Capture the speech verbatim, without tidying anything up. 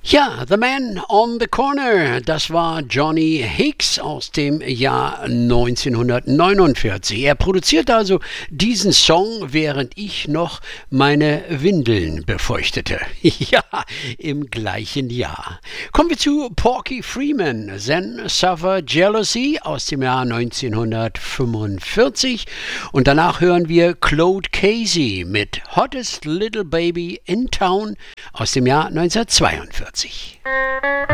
Ja, The Man on the Corner, das war Johnny Hicks aus dem Jahr neunzehnhundertneunundvierzig. Er produzierte also diesen Song, während ich noch meine Windeln befeuchtete. Ja, im gleichen Jahr. Kommen wir zu Porky Freeman, Then Suffer Jealousy aus dem Jahr neunzehnhundertfünfundvierzig. Und danach hören wir Claude Casey mit Hottest Little Baby in Town aus dem Jahr neunzehnhundertzweiundvierzig.